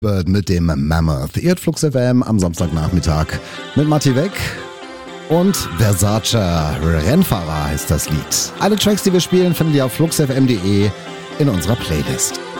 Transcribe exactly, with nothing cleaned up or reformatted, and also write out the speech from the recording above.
Bird mit dem Mammoth. Ihr hört Flux F M am Samstagnachmittag mit Matti Weg und Versace. Rennfahrer heißt das Lied. Alle Tracks, die wir spielen, findet ihr auf flux f m punkt de in unserer Playlist.